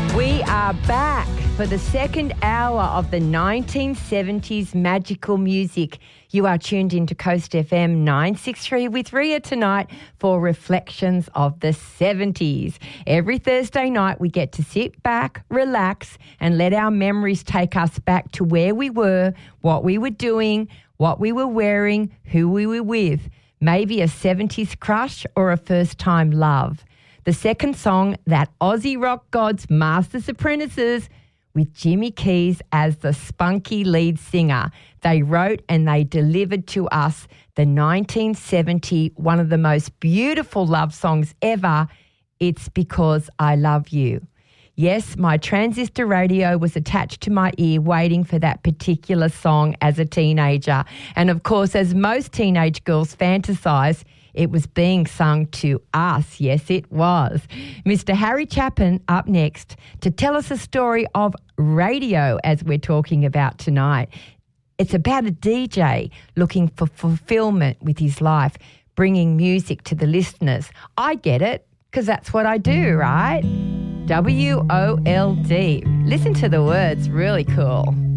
We are back for the second hour of the 1970s magical music. You are tuned into Coast FM 963 with Ria tonight for Reflections of the 70s. Every Thursday night we get to sit back, relax and let our memories take us back to where we were, what we were doing, what we were wearing, who we were with. Maybe a 70s crush or a first-time love. The second song, that Aussie rock gods Masters Apprentices, with Jimmy Keys as the spunky lead singer. They wrote and they delivered to us the 1970, one of the most beautiful love songs ever, It's Because I Love You. Yes, my transistor radio was attached to my ear waiting for that particular song as a teenager. And of course, as most teenage girls fantasize, it was being sung to us. Yes, it was. Mr. Harry Chapin up next to tell us a story of radio as we're talking about tonight. It's about a DJ looking for fulfillment with his life, bringing music to the listeners. I get it, because that's what I do, right? WOLD. Listen to the words, really cool.